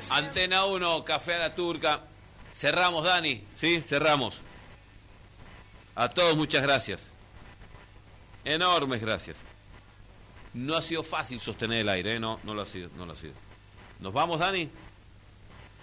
Antena 1, Café a la Turca. Cerramos, Dani. Sí, cerramos. A todos muchas gracias. Enormes gracias. No ha sido fácil sostener el aire, ¿eh? No lo ha sido. ¿Nos vamos, Dani?